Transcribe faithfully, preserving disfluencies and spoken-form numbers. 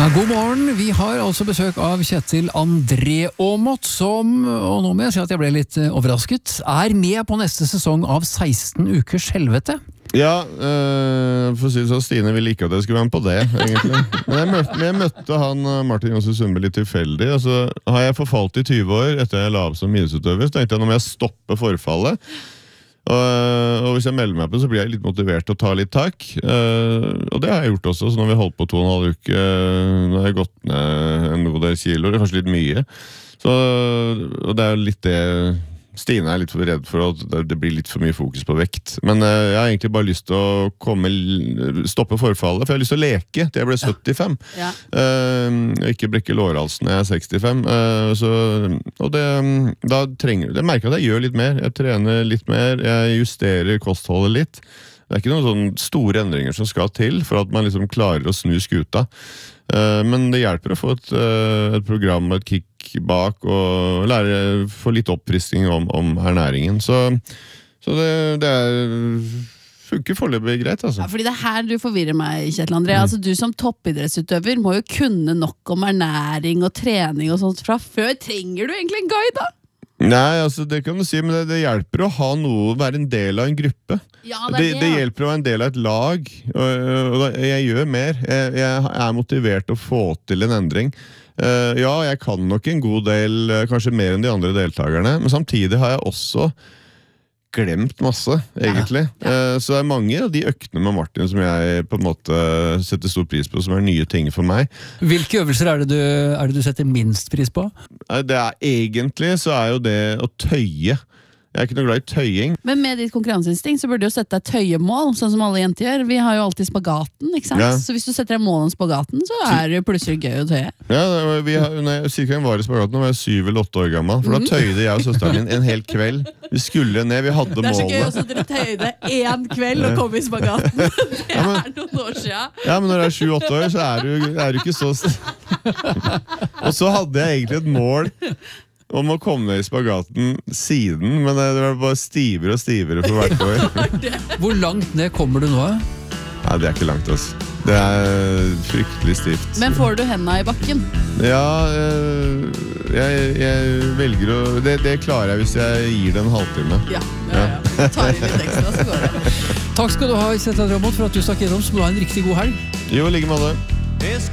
Ja, god morgen, vi har altså besøk av Kjetil André Aamodt, som, og nå må jeg si at jeg ble litt eh, overrasket, er med på neste sesong av seksten ukers helvete. Ja, øh, for å si det så, Stine ville ikke at jeg skulle være med på det, egentlig. Men jeg møtte, jeg møtte han, Martin Jonsson Sundby, litt tilfeldig, og så har jeg forfalt i tyve år etter jeg la opp som idrettsutøver, så tenkte jeg nå må jeg stoppe forfallet. Og, og hvis jeg melder meg på, så blir jeg litt motivert til å ta litt tak. Uh, og det har jeg gjort også, så nå har vi holdt på to og en halv uke. Uh, nå har jeg gått ned en god del kilo, det er kanskje litt mye. Så, og det er jo litt det... Stine er litt for redd for at det blir litt for mye fokus på vekt. Men uh, jeg har egentlig bare lyst til å komme, stoppe forfallet, for jeg har lyst til å leke til jeg ble syttifem. Ja. Uh, og ikke brekke lårhalsen når jeg er sekstifem. Uh, så, og det, da trenger det merker jeg at jeg gjør litt mer. Jeg trener litt mer, jeg justerer kostholdet litt. Det er ikke noen sånne store endringer som skal til for at man liksom klarer å snu skuta. Uh, men det hjelper å få et, uh, et program og et kick bak og lære, få litt oppfriskning om, om ernæringen. Så, så det, det er, funker foreløpig greit, altså. Ja, fordi det er her du forvirrer meg, Kjetil André. Mm. Altså, du som toppidrettsutøver må jo kunne nok om ernæring og trening og sånt fra før. Trenger du egentlig en guide, da? Nei, altså det kan du si, men det, det hjelper å ha noe, være en del av en gruppe. Ja, det, det, det hjelper å være en del av et lag, og, og da, jeg gjør mer. Jeg, jeg er motivert til å få til en endring. Uh, ja, jeg kan nok en god del, kanskje mer enn de andre deltakerne, men samtidig har jeg også glemt masse, egentlig. Ja, ja. Uh, så det er mange av de øktene med Martin som jeg på en måte setter stor pris på, som er nye ting for meg. Hvilke øvelser er det du, er det du setter minst pris på? Uh, det er egentlig så er jo det å tøye. Jeg er ikke noe glad i tøying. Men med ditt konkurranseinstinkt så burde du jo sette deg tøyemål, sånn som alle jenter gjør. Vi har jo alltid spagaten, ikke sant? Ja. Så hvis du setter deg mål om spagaten, så er det plutselig gøy å tøye. Ja, vi har, når jeg cirka var i spagaten, da var jeg syv eller åtte år gammel, for da tøyde jeg og søsteren min en hel kveld. Vi skulle ned, vi hadde målet. Det er så målet. Gøy også at dere tøyde en kveld og kom i spagaten. Det ja, men, er noen år siden. Ja, men når du er sju-åtte år, så er du, er du ikke så... Og så hadde jeg egentlig et mål om å komme ned i spagaten siden, men det var bare stivere og stivere for hvert år. Hvor langt ned kommer du nå? Nei, det er ikke langt, altså. Det er fryktelig stivt. Men får du hendene i bakken? Ja, jeg, jeg velger å... Det, det klarer jeg hvis jeg gir det en halvtime. Ja, ja, ja. Tar inn litt ekstra, så går det. Takk skal du ha, Kjetil André Aamodt, for at du stakk innom, så må du ha en riktig god helg. Jo, like med det.